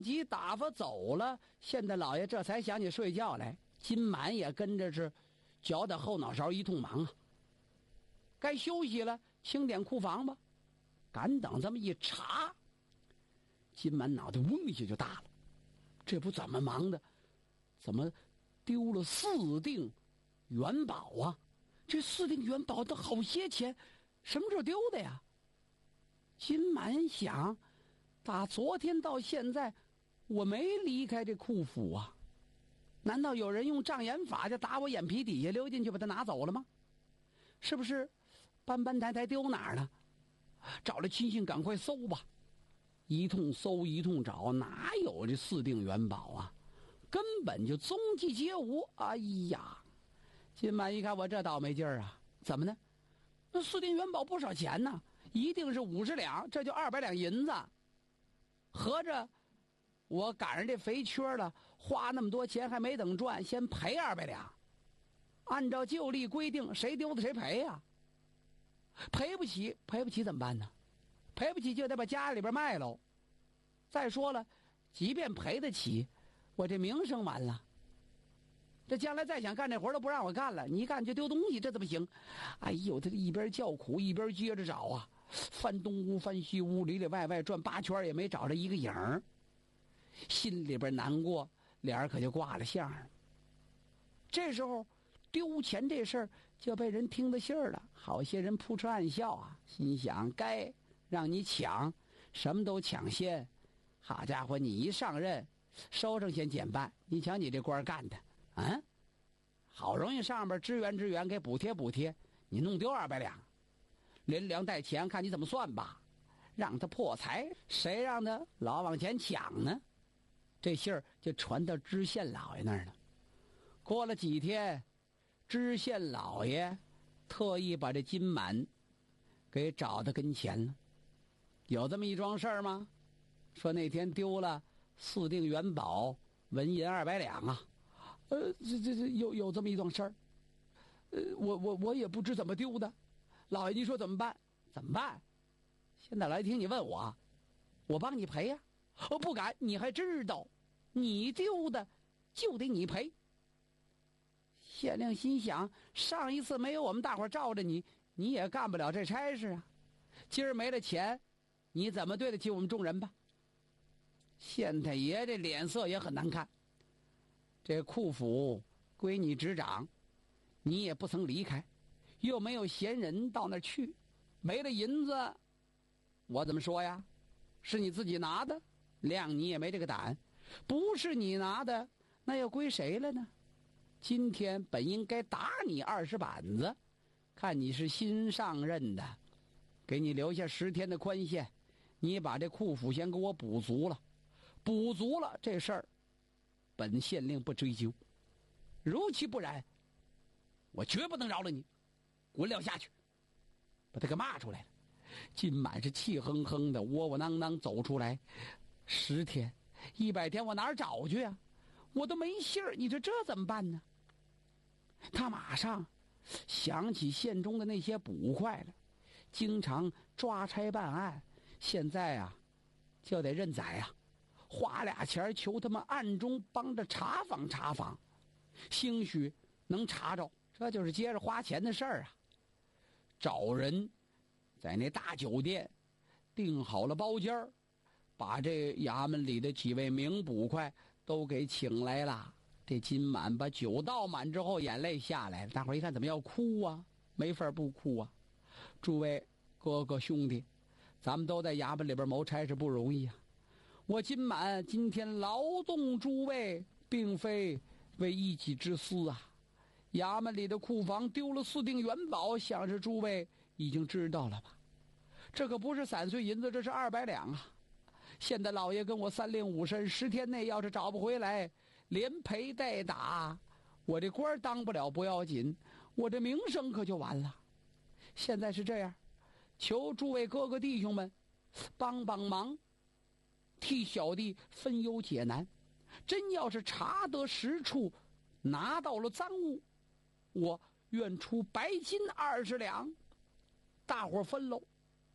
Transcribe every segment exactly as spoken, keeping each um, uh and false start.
急打发走了，县太老爷这才想起睡觉来。金满也跟着是搅打后脑勺一通忙啊。该休息了，清点库房吧。赶等这么一查，金满脑袋嗡一下就大了，这不怎么忙的，怎么丢了四锭元宝啊？这四锭元宝都好些钱，什么时候丢的呀？金满想，打昨天到现在我没离开这库府啊，难道有人用障眼法就打我眼皮底下溜进去把它拿走了吗？是不是搬搬抬抬丢哪儿了？找了亲信赶快搜吧。一通搜一通找，哪有这四锭元宝啊？根本就踪迹皆无。哎呀，金满一看我这倒霉劲儿啊，怎么呢？那四锭元宝不少钱呢，一定是五十两，这就二百两银子。合着我赶上这肥缺了，花那么多钱还没等赚，先赔二百两。按照旧例规定，谁丢的谁赔呀、啊？赔不起，赔不起怎么办呢？赔不起就得把家里边卖喽。再说了，即便赔得起，我这名声完了。这将来再想干这活都不让我干了，你一干就丢东西，这怎么行？哎呦，他一边叫苦一边接着找啊，翻东屋翻西屋，里里外外转八圈也没找着一个影儿，心里边难过，脸儿可就挂了相了。这时候丢钱这事儿就被人听得信儿了，好些人扑哧暗笑啊，心想该让你抢，什么都抢先。好家伙，你一上任，收成先减半，你瞧你这官干的，啊，好容易上边支援支援，给补贴补贴，你弄丢二百两，连粮带钱，看你怎么算吧。让他破财，谁让他老往前抢呢？这信儿就传到知县老爷那儿了。过了几天，知县老爷特意把这金满给找到跟前了。有这么一桩事儿吗？说那天丢了四锭元宝，纹银二百两啊。呃，这这这有有这么一桩事儿。呃，我我我也不知怎么丢的。老爷，你说怎么办？怎么办？现在来听你问我，我帮你赔呀、啊。我不敢，你还知道，你丢的就得你赔。县令心想，上一次没有我们大伙罩着你，你也干不了这差事啊。今儿没了钱，你怎么对得起我们众人吧？县太爷这脸色也很难看。这库府归你执掌，你也不曾离开，又没有闲人到那儿去，没了银子，我怎么说呀？是你自己拿的，谅你也没这个胆；不是你拿的，那又归谁了呢？今天本应该打你二十板子，看你是新上任的，给你留下十天的宽限，你把这库府先给我补足了，补足了这事儿，本县令不追究，如其不然，我绝不能饶了你，滚了下去！把他给骂出来了。金满是气哼哼的，窝窝囊囊走出来。十天、一百天，我哪儿找去啊？我都没信儿，你说这怎么办呢？他马上想起县中的那些捕快了，经常抓差办案，现在啊，就得认宰啊，花俩钱求他们暗中帮着查访查访，兴许能查着，这就是接着花钱的事儿啊。找人在那大酒店订好了包间儿，把这衙门里的几位名捕快都给请来了。这金满把酒倒满之后，眼泪下来了。大伙儿一看，怎么要哭啊？没法不哭啊！诸位哥哥兄弟，咱们都在衙门里边谋差事不容易啊！我金满今天劳动诸位，并非为一己之私啊！衙门里的库房丢了四锭元宝，想是诸位已经知道了吧？这可不是散碎银子，这是二百两啊！现在老爷跟我三令五申，十天内要是找不回来，连赔带打，我这官当不了不要紧，我这名声可就完了。现在是这样，求诸位哥哥弟兄们帮帮忙，替小弟分忧解难。真要是查得实处，拿到了赃物，我愿出白金二十两，大伙分喽。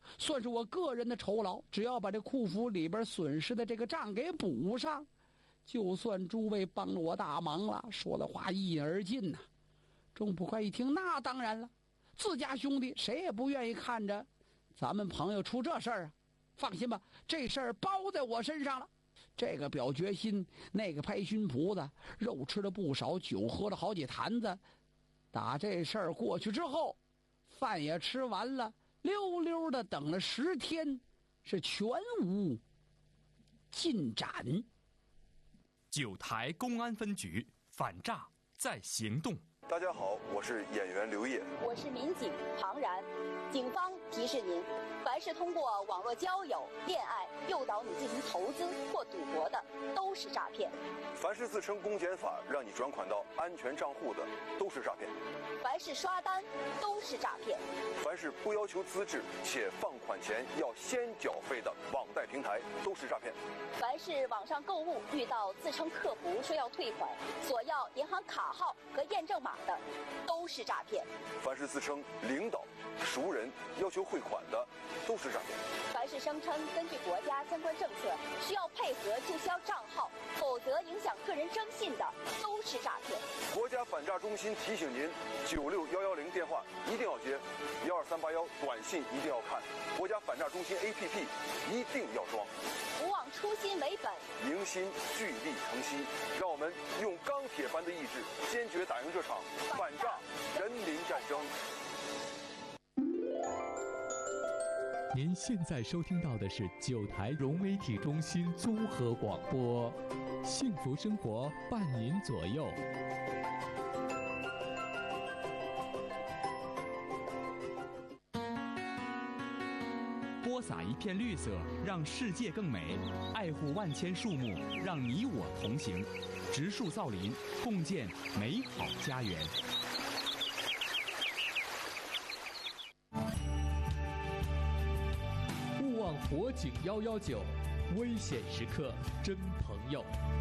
算是我个人的酬劳。只要把这库府里边损失的这个账给补上，就算诸位帮了我大忙了。说的话一饮而尽呐、啊。钟捕快一听，那当然了，自家兄弟谁也不愿意看着咱们朋友出这事儿啊。放心吧，这事儿包在我身上了。这个表决心，那个拍熏葡子，肉吃了不少，酒喝了好几坛子。打这事儿过去之后，饭也吃完了，溜溜的等了十天，是全无进展。 九台公安分局反诈在行动。 大家好，我是演员刘烨， 我是民警庞然。警方提示您，凡是通过网络交友、恋爱诱导你进行投资或赌博的，都是诈骗。 凡是自称公检法让你转款到安全账户的，都是诈骗。 凡是刷单，都是诈骗。 凡是不要求资质且放款前要先缴费的网贷平台，都是诈骗。 凡是网上购物遇到自称客服说要退款，索要银行卡号和验证码的，都是诈骗。 凡是自称领导、熟人要求汇款的，都是诈骗。 凡是声称根据国家相关政策需要配合注销账号，否则影响个人征信的，都是诈骗。 国家反诈中心提醒您：九六幺幺零电话一定要接，幺二三八幺短信一定要看，国家反诈中心 A P P 一定要装。 不忘初心为本， 迎新聚力成新，让我们用钢铁般的意志，坚决打赢这场反诈人民战争。 您现在收听到的是九台融媒体中心综合广播，幸福生活伴您左右。 播撒一片绿色，让世界更美；爱护万千树木，让你我同行。植树造林，共建美好家园。 勿忘火警幺幺九，危险时刻真朋友。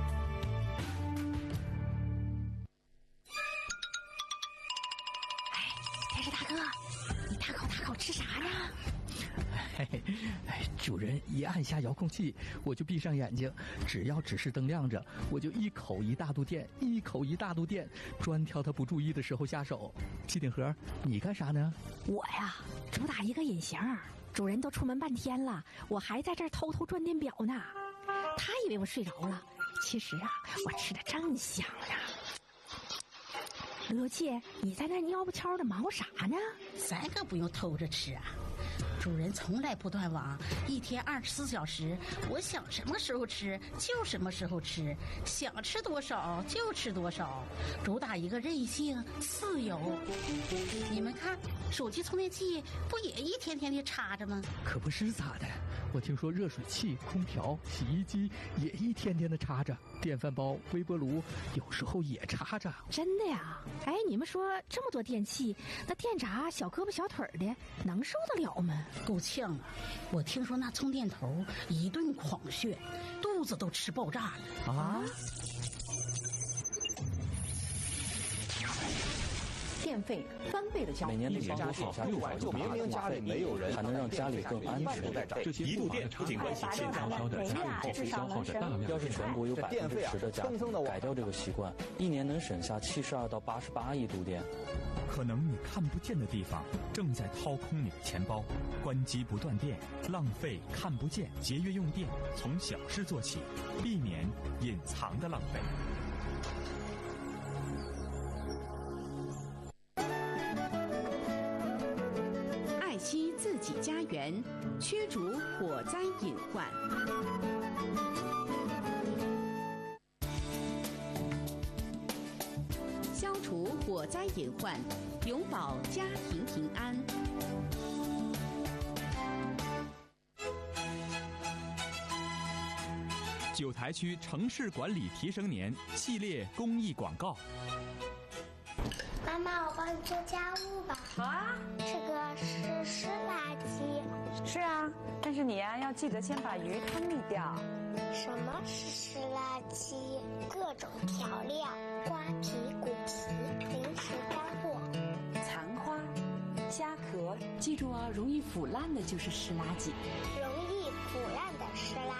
哎，电视大哥，你大口大口吃啥呢？ 嘿嘿，哎，主人一按下遥控器，我就闭上眼睛，只要指示灯亮着，我就一口一大肚电，一口一大肚电，专挑他不注意的时候下手。机顶盒，你干啥呢？ 我呀，主打一个隐形，主人都出门半天了，我还在这儿偷偷转电表呢。他以为我睡着了，其实啊，我吃的正香呢。罗姐，你在那蔫不悄的忙活啥呢？ 咱可不用偷着吃啊。主人从来不断网，一天二十四小时，我想什么时候吃就什么时候吃，想吃多少就吃多少，主打一个任性自由。你们看，手机充电器不也一天天的插着吗？ 可不是咋的，我听说热水器、空调、洗衣机也一天天的插着，电饭煲、微波炉有时候也插着。 真的呀？哎，你们说这么多电器，那电闸小胳膊小腿的能受得了吗？ 够呛啊！我听说那充电头一顿狂炫，肚子都吃爆炸了啊！ 电费翻倍的交， 每年的家电下六百就明明家里没有人，还能让家里更安全。 这些一度电不仅关系现烧烧的家用后消耗着大量。 要是全国有百分之十的家庭改掉这个习惯，一年能省下七十二到八十八亿度电。 可能你看不见的地方正在掏空你的钱包，关机不断电，浪费看不见，节约用电，从小事做起，避免隐藏的浪费。 爱惜自己家园，驱逐火灾隐患。消除火灾隐患，永保家庭平安。 九台区城市管理提升年系列公益广告。 妈妈，我帮你做家务吧。 好啊。 这个是湿垃圾。 是啊，但是你呀、啊、要记得先把鱼汤沥掉。 什么是湿垃圾？各种调料、瓜皮、骨皮、零食干货、 残花、虾壳，记住容易腐烂的就是湿垃圾。 容易腐烂的湿垃圾。